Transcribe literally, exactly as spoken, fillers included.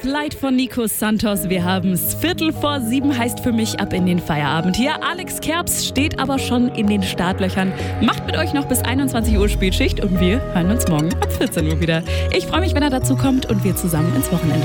Flight von Nico Santos. Wir haben es Viertel vor sieben, heißt für mich ab in den Feierabend. Hier Alex Kerbs steht aber schon in den Startlöchern. Macht mit euch noch bis einundzwanzig Uhr Spätschicht und wir hören uns morgen ab vierzehn Uhr wieder. Ich freue mich, wenn er dazu kommt und wir zusammen ins Wochenende